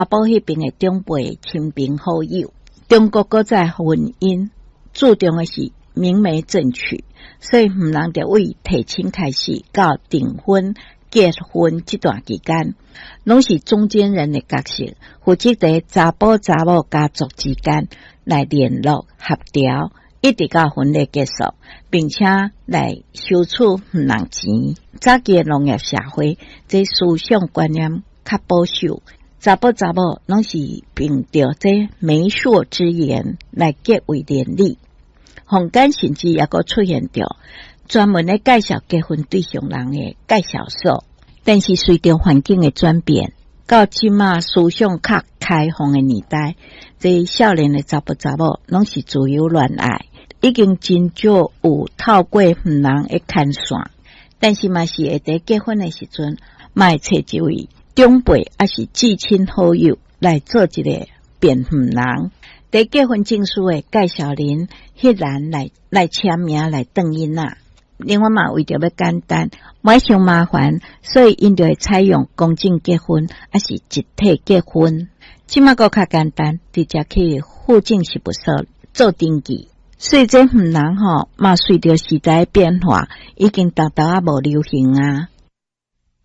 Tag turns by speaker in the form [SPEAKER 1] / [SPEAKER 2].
[SPEAKER 1] 阿宝迄边的长辈亲朋好友。中国国在婚姻注重的是明媒正娶，所以毋能得为提亲开始到订婚结婚这段期间，拢是中间人的角色，负责在查甫查某家族之间来联络协调，一直到婚礼结束，并且来收取毋人钱。早期的农业社会，这思想观念较保守，查甫查某拢是凭着这媒妁之言来结为连理。坊间甚至也个出现着专门的介绍结婚对象人的介绍所，但是随着环境的转变，到即马思想较开放的年代，这少年的查甫查某拢是自由恋爱，已经真少有透过毋人的牵线，但是嘛是会在结婚的时阵，嘛会找一位长辈还是至亲好友来做一个辩护人。在结婚证书的介绍人，迄人来签名来登印啊。另外嘛，为着要简单，莫伤麻烦，所以因就会采用公证结婚，还是集体结婚。即马个较简单，直接去户政事务所做登记。所以这毋人嘛随着时代变化，已经达到无流行啊。